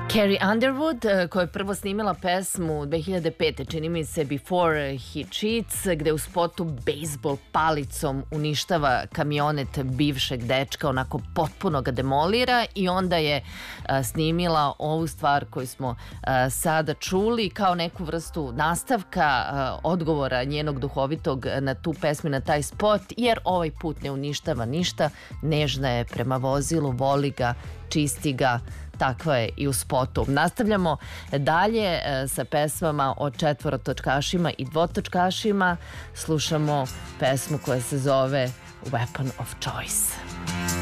Carrie Underwood, koja je prvo snimila pesmu 2005. čini mi se Before He Cheats, gde u spotu bejsbol palicom uništava kamionet bivšeg dečka, onako potpuno ga demolira, i onda je snimila ovu stvar koju smo sada čuli kao neku vrstu nastavka odgovora njenog duhovitog na tu pesmu, na taj spot, jer ovaj put ne uništava ništa, nežna je prema vozilu, voli ga, čisti ga. Takva je i u spotu. Nastavljamo dalje sa pesmama o četvorotočkašima i dvotočkašima. Slušamo pesmu koja se zove Weapon of Choice.